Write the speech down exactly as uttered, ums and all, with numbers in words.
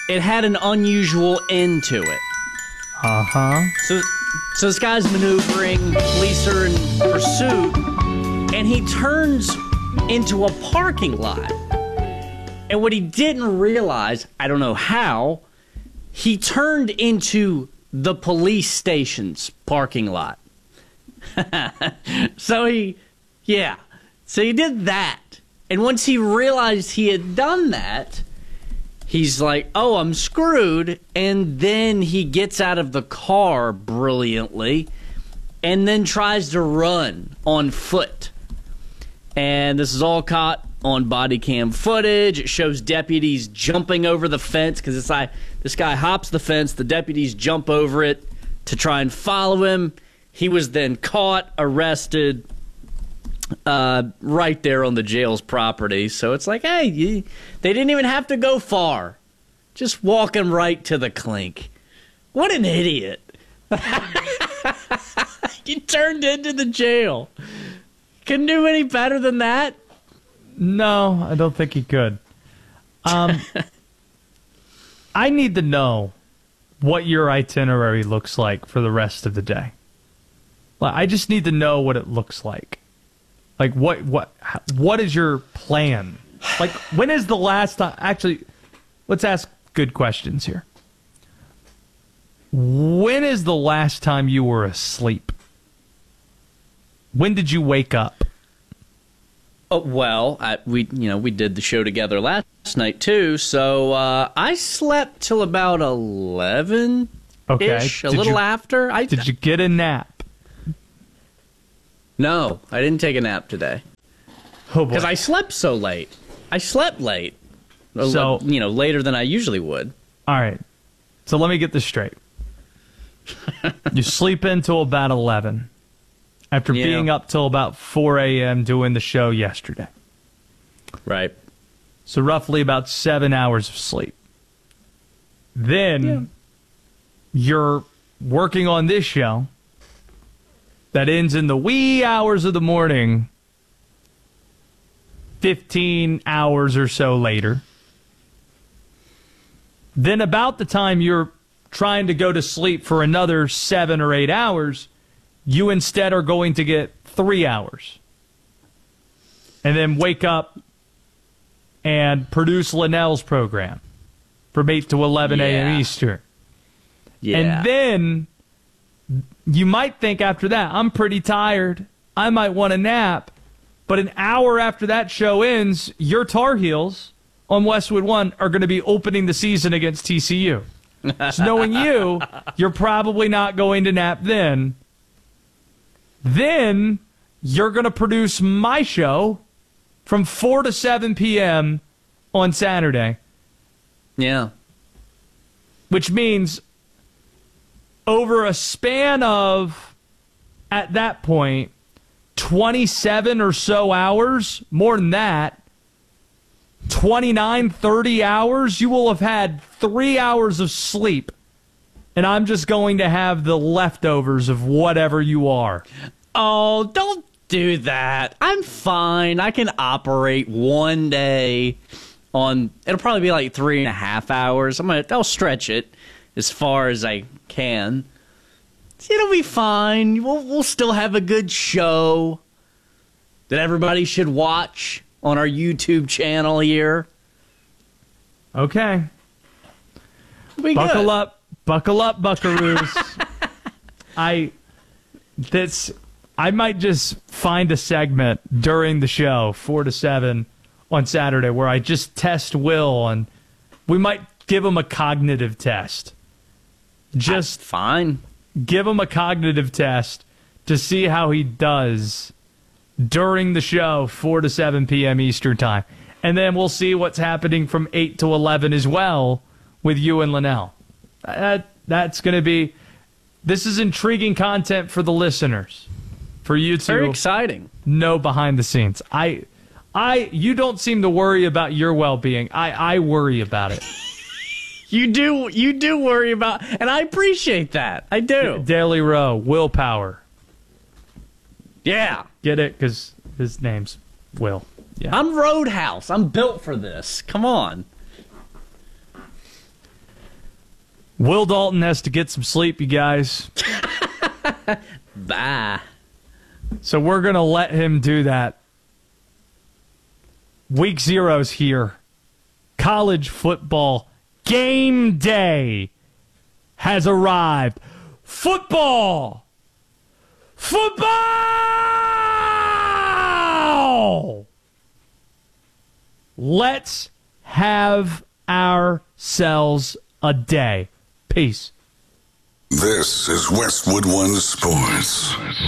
it had an unusual end to it. Uh-huh. So, so this guy's maneuvering, police are in pursuit, and he turns into a parking lot. And what he didn't realize, I don't know how, he turned into the police station's parking lot. So he, yeah. So he did that. And once he realized he had done that, he's like, oh, I'm screwed. And then he gets out of the car brilliantly and then tries to run on foot. And this is all caught on body cam footage. It shows deputies jumping over the fence because this guy, this guy hops the fence. The deputies jump over it to try and follow him. He was then caught, arrested, uh, right there on the jail's property. So it's like, hey, you, they didn't even have to go far. Just walking right to the clink. What an idiot. He turned into the jail. Couldn't do any better than that. No, I don't think he could. Um, I need to know what your itinerary looks like for the rest of the day. Like, I just need to know what it looks like. Like, what what what is your plan? Like, when is the last time? Actually, let's ask good questions here. When is the last time you were asleep? When did you wake up? Oh, well, I, we you know we did the show together last night too, so uh, I slept till about eleven ish, Okay. a Did little you- after. I Did you get a nap? No, I didn't take a nap today Oh boy. because I slept so late. I slept late, A So- li- you know, later than I usually would. All right. So let me get this straight. You sleep until about eleven after Yeah. being up till about four a.m. doing the show yesterday. Right. So roughly about seven hours of sleep. Then Yeah. you're working on this show that ends in the wee hours of the morning, fifteen hours or so later. Then about the time you're trying to go to sleep for another seven or eight hours, you instead are going to get three hours. And then wake up and produce Linnell's program from eight to eleven a.m. Yeah. Eastern. Yeah. And then you might think after that, I'm pretty tired. I might want a nap. But an hour after that show ends, your Tar Heels on Westwood One are going to be opening the season against T C U. So knowing you, you're probably not going to nap then. Then you're going to produce my show from four to seven p.m. on Saturday, Yeah. which means over a span of, at that point, twenty-seven or so hours, more than that, twenty-nine, thirty hours, you will have had three hours of sleep. And I'm just going to have the leftovers of whatever you are. Oh, don't do that. I'm fine. I can operate one day on. It'll probably be like three and a half hours. I'm gonna. I'll stretch it as far as I can. It'll be fine. We'll we'll still have a good show that everybody should watch on our YouTube channel here. Okay. We Buckle good. up. Buckle up, buckaroos. I this I might just find a segment during the show, four to seven on Saturday, where I just test Will, and we might give him a cognitive test. Just Fine. give him a cognitive test to see how he does during the show, four to seven p.m. Eastern time. And then we'll see what's happening from eight to eleven as well with you and Linnell. That, that's going to be... This is intriguing content for the listeners. For you to Very exciting. know behind the scenes. I... I, you don't seem to worry about your well-being. I, I worry about it. You do. You do worry about, and I appreciate that. I do. Daily Row, willpower. Yeah. Get it? Because his name's Will. Yeah. I'm Roadhouse. I'm built for this. Come on. Will Dalton has to get some sleep, you guys. Bye. So we're going to let him do that. Week zero's here. College football game day has arrived. Football! Football! Let's have ourselves a day. Peace. This is Westwood One Sports.